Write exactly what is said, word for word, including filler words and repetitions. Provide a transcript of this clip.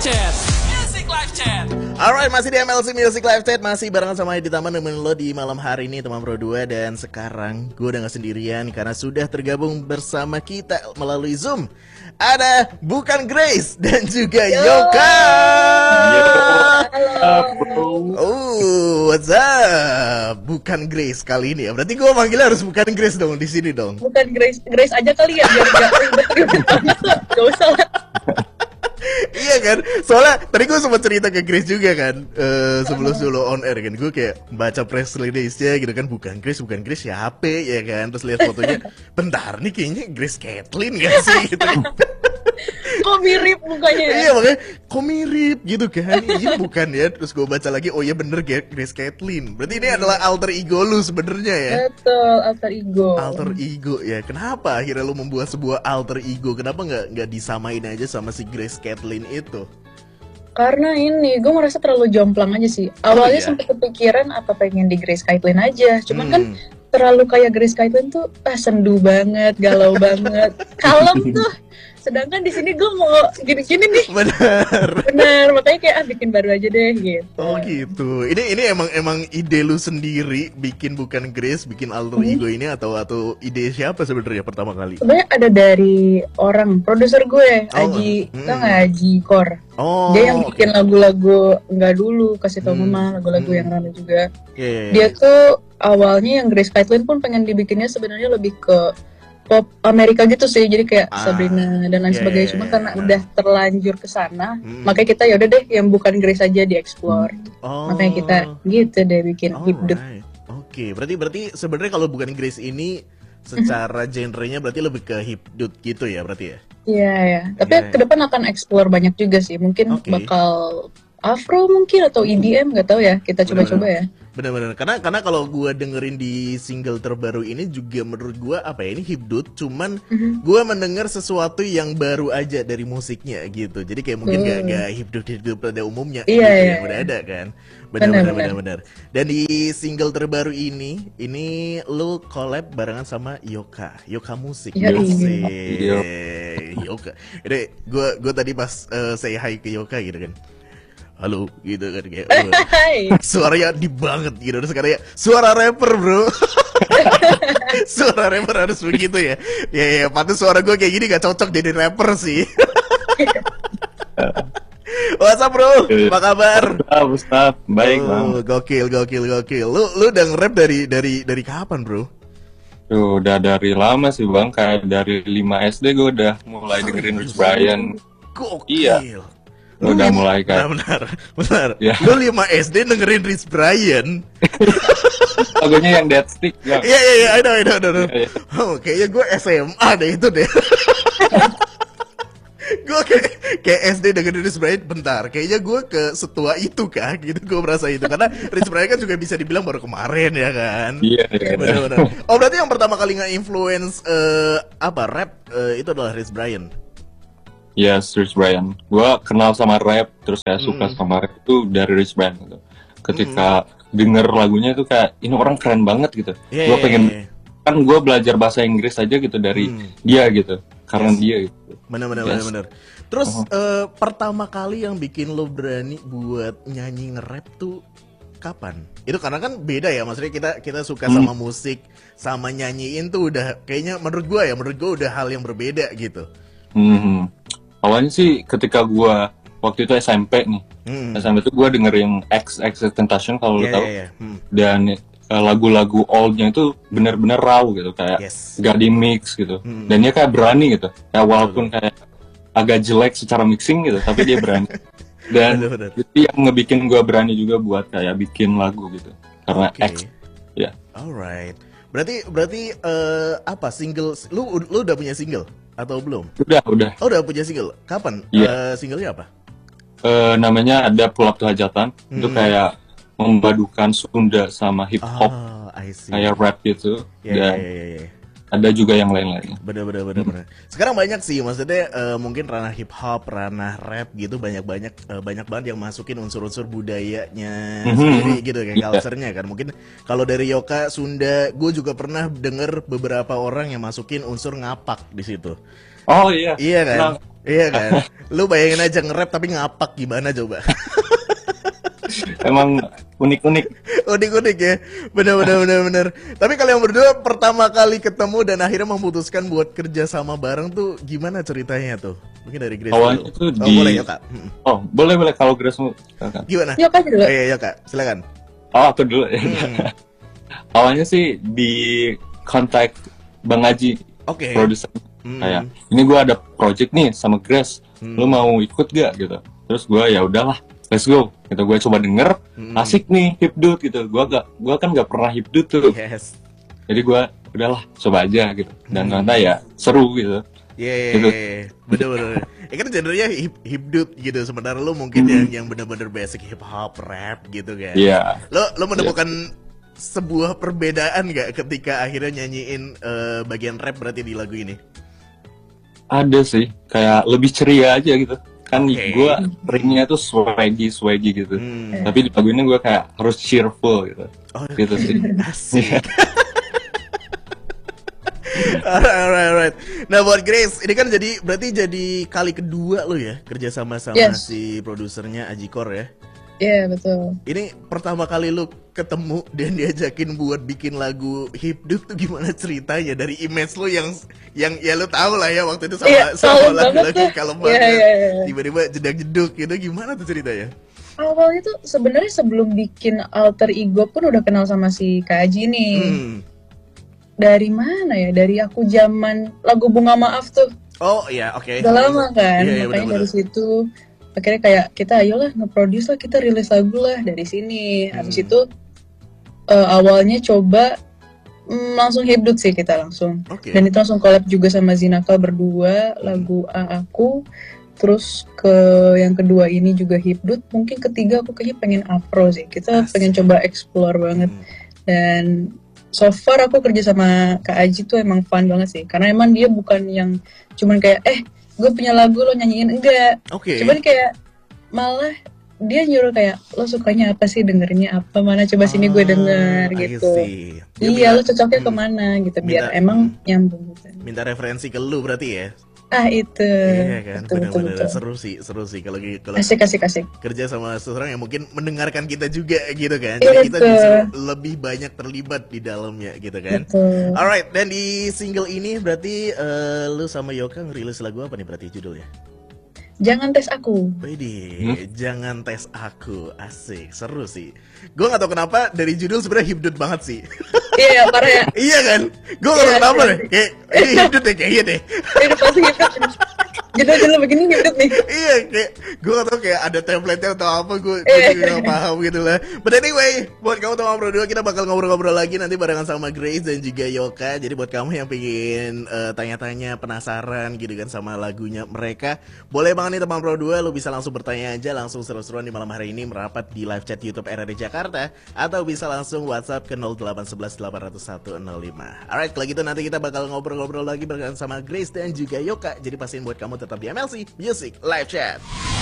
Chat. Music Live Chat. Alright, masih di M L C Music Live Chat. Masih barengan sama Edi Taman nemenin lo di malam hari ini teman Pro dua. Dan sekarang gue udah gak sendirian karena sudah tergabung bersama kita melalui Zoom. Ada Bukan Grace dan juga Yo. Yoka. Yo. Halo. Oh, what's up? Bukan Grace kali ini ya. Berarti gue manggilnya harus Bukan Grace dong di sini dong. Bukan Grace, Grace aja kali ya biar gak ribet-ribet banget lah. Gak usah lah. Iya kan, soalnya tadi gue sempat cerita ke Grace juga kan, uh, sebelum dulu on air kan, gue kayak baca press release-nya gitu kan, bukan Grace, bukan Grace siapa ya kan, terus lihat fotonya, bentar nih kayaknya Grace Kathleen gak sih gitu. Kok mirip mukanya ya? Iya makanya, kok mirip gitu kan, iya bukan ya, terus gue baca lagi, oh iya bener Grace Kathleen, berarti ini adalah alter ego lu sebenarnya ya. Betul, alter ego. Alter ego ya, kenapa akhirnya lu membuat sebuah alter ego, kenapa nggak nggak disamain aja sama si Grace Kathleen itu? Karena ini, gue merasa terlalu jomplang aja sih. Awalnya iya? sempat kepikiran apa pengen di Grace Kathleen aja, cuman Hmm. kan terlalu kayak Grace Kathleen tuh ah, sendu banget, galau banget, kalem tuh. Sedangkan di sini gue mau gini-gini nih. Bener. Bener, makanya kayak ah bikin baru aja deh gitu. Oh gitu. Ini ini emang emang ide lu sendiri bikin Bukan Grace, bikin alter Hmm. ego ini atau atau ide siapa sebenarnya pertama kali? Sebenarnya ada dari orang produser gue, Oh, Aji, mm. tau nggak Aji Kor. Oh. Dia yang bikin oke. lagu-lagu nggak dulu kasih tau Hmm. mama lagu-lagu Hmm. yang rame juga. Iya, iya, iya. Dia tuh awalnya yang Grace Kathleen pun pengen dibikinnya sebenarnya lebih ke pop Amerika gitu sih, jadi kayak Ah. Sabrina dan lain Iya, sebagainya. iya, Cuma iya, karena benar. udah terlanjur ke sana, Hmm. makanya kita ya udah deh yang Bukan Grace aja dieksplor. Oh. Makanya kita gitu deh bikin hipdut. Alright. Oke, berarti berarti sebenarnya kalau Bukan Grace ini secara genrenya berarti lebih ke hipdut gitu ya berarti ya? Iya ya. Tapi Iya, iya. ke depan akan explore banyak juga sih. Mungkin Oke. bakal Afro mungkin atau E D M nggak tahu ya. Kita coba-coba ya. Bener-bener, karena karena kalau gue dengerin di single terbaru ini juga menurut gue apa ya, ini hipdut, cuman Mhm. gue mendengar sesuatu yang baru aja dari musiknya gitu, jadi kayak mungkin gak, Hmm. gak hipdut-hipdut pada umumnya Iya, gitu iya, yang udah iya. ada kan, Benar, bener-bener benar. bener-bener. Dan di single terbaru ini, ini lu collab barengan sama Yoka, Yoka Musik, Iya, Asik. iya. Yoka. Ini gue gue tadi pas uh, say hi ke Yoka gitu kan. Halo gitu kan kayak uh, Hai. suaranya di banget gitu. Terus kayak suara rapper bro. Suara rapper harus begitu ya. Ya ya pantas suara gue kayak gini gak cocok jadi rapper sih. What's up bro? Apa kabar? Ustaz, Ustaz. Baik, Bang. Oh, gokil gokil gokil. Lu lu udah nge-rap dari dari dari kapan bro? Tuh, udah dari lama sih, Bang. Kayak dari lima S D gue udah mulai dengerin Rich Brian. Gokil. Iya. Lu Udah lim- mulai kayak- benar, benar, benar. Ya. Lu lima S D dengerin Rich Brian. Lagunya yang Dead Stick, Bang. Iya iya iya, I know, I know, I know. Iya, iya. Oh, kayaknya gue S M A deh itu deh. Gue kayak kayak S D dengerin Rich Brian bentar. Kayaknya gue ke setua itu kah? Gitu gue merasa itu karena Rich Brian kan juga bisa dibilang baru kemarin ya kan. Iya, iya. Benar-benar. Oh berarti yang pertama kali nge-influence eh, apa rap eh, itu adalah Rich Brian. Yes, Rich Brian. Gue kenal sama rap, terus saya suka Hmm. sama rap itu dari Rich Brian gitu. Ketika denger lagunya itu kayak, ini orang keren banget gitu. Iya, Gue iya, pengen, iya. kan gue belajar bahasa Inggris aja gitu dari Hmm. dia gitu. Karena Yes. dia gitu. Bener-bener, Yes. bener-bener. Terus Uh-huh. eh, pertama kali yang bikin lo berani buat nyanyi nge-rap tuh kapan? Itu karena kan beda ya, maksudnya kita kita suka Hmm. sama musik, sama nyanyiin tuh udah kayaknya menurut gua ya, menurut gua udah hal yang berbeda gitu. Hmm. Awalnya sih ketika gua waktu itu S M P nih, Hmm. S M P itu gua dengerin X X Tentacion kalau lu Iya, tahu, iya, iya. Hmm. dan eh, lagu-lagu oldnya itu bener-bener raw gitu, kayak Yes. gak di mix gitu, Hmm. dan dia kayak berani gitu, kayak walaupun kayak agak jelek secara mixing gitu, tapi dia berani. Dan Bener-bener. itu yang ngebikin gua berani juga buat kayak bikin lagu gitu, karena Oke. X, ya. Alright. Berarti berarti eh, apa single lu lu udah punya single atau belum? Udah, udah. Oh, udah punya single. Kapan? Iya. Eh, singlenya apa? Eh, namanya ada Pull Up to Hajatan, itu Hmm. kayak memadukan Sunda sama hip hop. Oh, I see. Kayak rap gitu, Ya, dan ya, ya, ya. ada juga yang lain-lain. Bener bener bener bener. Sekarang banyak sih, maksudnya eh, mungkin ranah hip hop, ranah rap gitu banyak banyak eh, banyak banget yang masukin unsur-unsur budayanya Mhm. sendiri gitu kan, Iya. culture-nya kan. Mungkin kalau dari Yoka Sunda, gue juga pernah denger beberapa orang yang masukin unsur ngapak di situ. Oh iya. Iya kan? Nah, Iya kan? Lu bayangin aja nge-rap tapi ngapak gimana coba? emang unik-unik. Unik-unik ya, bener-bener bener-bener. Tapi kalian berdua pertama kali ketemu dan akhirnya memutuskan buat kerja sama bareng tuh gimana ceritanya tuh? Mungkin dari Grace Awalnya dulu. tuh Oh di- boleh ya kak? Mm-mm. Oh, boleh boleh kalau Grace mau. silakan. Gimana? Yuk kan juga. Oh, iya iya kak, silakan. Oh, aku dulu ya. Hmm. Awalnya sih di kontak Bang Aji, Oke. produser. Hmm. Kayak, ini gue ada project nih sama Grace, Hmm. lu mau ikut gak gitu? Terus gue ya udahlah, let's go. Gitu gue coba denger, Hmm. asik nih hipdut gitu. Gue gak, gue kan gak pernah hipdut tuh. Yes. Jadi gue udahlah coba aja gitu. Dan Hmm. ternyata ya seru gitu. Yeah, Gitu. bener-bener. Ya kan genrenya hip hipdut gitu. Sementara lu mungkin Hmm. yang yang bener-bener basic hip hop, rap gitu kan. Iya. Lo lo menemukan sebuah perbedaan nggak ketika akhirnya nyanyiin eh, bagian rap berarti di lagu ini? Ada sih, kayak lebih ceria aja gitu. Kan Oke. gue ringnya tuh swaggy swaggy gitu. Hmm. Tapi di lagu ini gue kayak harus cheerful gitu. Oh, Gitu sih. asik. alright, alright, alright. Nah buat Grace, ini kan jadi berarti jadi kali kedua lo ya kerja sama sama Yes. si produsernya Ajikor ya. Iya betul. Ini pertama kali lu ketemu dan diajakin buat bikin lagu hipdut tuh gimana ceritanya dari image lu yang yang ya lu tahu lah ya waktu itu sama Iya, sama kalem lagu-lagu banget tuh. kalem Iya, banget. iya, iya. Tiba-tiba jedak-jeduk gitu gimana tuh ceritanya? Awalnya tuh sebenarnya sebelum bikin alter ego pun udah kenal sama si Kak Aji nih. Hmm. Dari mana ya? Dari aku zaman lagu Bunga Maaf tuh. Oh iya, oke. Udah lama kan, Iya, iya, makanya bener-bener. dari situ akhirnya kayak kita ayolah nge-produce lah, kita rilis lagu lah dari sini. Habis Hmm. itu eh, awalnya coba mm, langsung hipdut sih kita langsung. Oke. Dan itu langsung collab juga sama Zinaka berdua, lagu A Aku. Terus ke yang kedua ini juga hipdut. Mungkin ketiga aku kayaknya pengen afro sih. Kita Asik. pengen coba explore banget. Hmm. Dan so far aku kerja sama Kak Aji tuh emang fun banget sih. Karena emang dia bukan yang cuman kayak eh gue punya lagu lo nyanyiin, enggak. Oke. Cuman kayak malah dia nyuruh kayak lo sukanya apa sih, dengerinnya apa, mana coba sini gue denger Ah, I gitu. see. Dia Iya, lo minta- cocoknya hmm, kemana gitu biar Minta- emang hmm. nyambung gitu. minta referensi ke lu berarti ya? Ah itu. Iya kan, Betul, betul, benar-benar betul. seru sih, seru sih kalau kalau Asik asik asik. kerja sama seseorang yang mungkin mendengarkan kita juga gitu kan. Iya, Jadi kita betul. bisa lebih banyak terlibat di dalamnya gitu kan. Betul. Alright, dan di single ini berarti eh, lu sama Yoka ngerilis lagu apa nih berarti judulnya? Jangan tes aku. Widih, Hmm? jangan tes aku, asik, seru sih. Gue gak tau kenapa dari judul sebenarnya hipdut banget sih. Iya parah ya. Iya kan? Gue gak tau Iya, kenapa iya. deh, kayak ini hipdut deh kayaknya deh. Ini udah pasti hipdut. Judul-judul begini hipdut nih. Iya, kayak gue gak tau kayak ada template-nya atau apa, gue Iya. juga gak paham gitu lah. But anyway, buat kamu teman berdua kita bakal ngobrol-ngobrol lagi nanti barengan sama Grace dan juga Yoka. Jadi buat kamu yang pengen eh, tanya-tanya, penasaran gitu kan sama lagunya mereka, boleh banget nih teman berdua, lu bisa langsung bertanya aja, langsung seru-seruan di malam hari ini merapat di live chat YouTube R R D Jakarta, atau bisa langsung WhatsApp ke nol delapan satu satu delapan nol satu nol lima. Alright, kalau gitu nanti kita bakal ngobrol-ngobrol lagi barengan sama Grace dan juga Yoka. Jadi pastiin buat kamu tetap di M L C Music Live Chat.